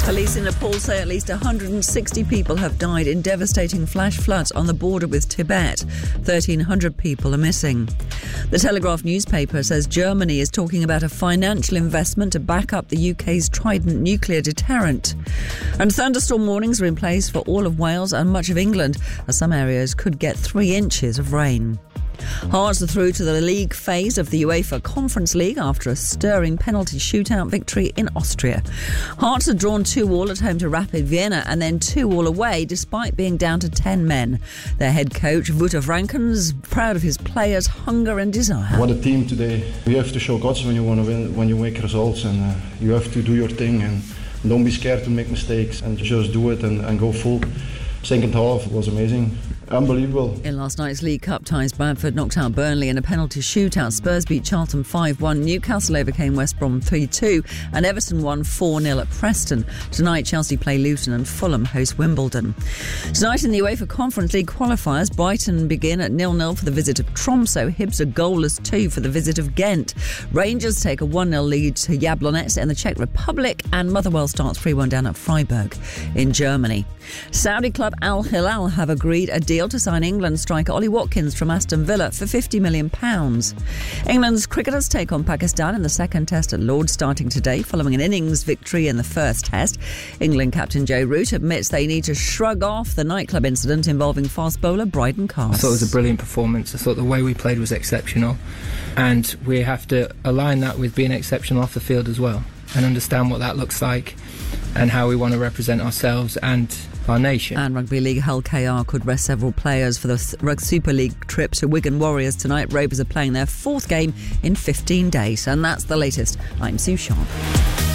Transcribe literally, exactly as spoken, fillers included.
Police in Nepal say at least one hundred sixty people have died in devastating flash floods on the border with Tibet. thirteen hundred people are missing. The Telegraph newspaper says Germany is talking about a financial investment to back up the U K's Trident nuclear deterrent. And thunderstorm warnings are in place for all of Wales and much of England, as some areas could get three inches of rain. Hearts are through to the league phase of the UEFA Conference League after a stirring penalty shootout victory in Austria. Hearts are drawn two all at home to Rapid Vienna and then two all away despite being down to ten men. Their head coach, Wouter Vrankens, proud of his players' hunger and desire. What a team today. You have to show guts when you want to win, when you make results, and uh, you have to do your thing and don't be scared to make mistakes and just do it and, and go full. Second half was amazing. Unbelievable. In last night's League Cup ties, Bradford knocked out Burnley in a penalty shootout. Spurs beat Charlton five one. Newcastle overcame West Brom three two. And Everton won four nil at Preston. Tonight, Chelsea play Luton and Fulham host Wimbledon. Tonight in the UEFA Conference League qualifiers, Brighton begin at nil nil for the visit of Tromsø. Hibs are goalless two for the visit of Ghent. Rangers take a one nil lead to Jablonec in the Czech Republic. And Motherwell starts three one down at Freiburg in Germany. Saudi club Al Hilal have agreed a deal to sign England striker Ollie Watkins from Aston Villa for fifty million pounds. England's cricketers take on Pakistan in the second test at Lord's starting today following an innings victory in the first test. England captain Joe Root admits they need to shrug off the nightclub incident involving fast bowler Bryden Carse. I thought it was a brilliant performance. I thought the way we played was exceptional, and we have to align that with being exceptional off the field as well and understand what that looks like and how we want to represent ourselves and our nation. And Rugby League Hull K R could rest several players for the Rugby Super League trip to Wigan Warriors tonight. Rovers are playing their fourth game in fifteen days. And that's the latest. I'm Sue Sharp.